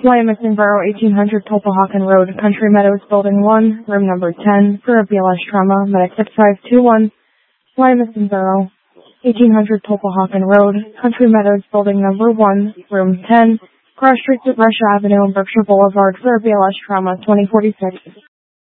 Wyomissing Borough, 1800 Tulpehocken Road, Country Meadows, Building 1, room number 10, for a BLS trauma, medic 6521. Wyomissing Borough, 1800 Tulpehocken Road, Country Meadows, Building number 1, room 10, cross streets at Rush Avenue and Berkshire Boulevard for a BLS trauma 2046.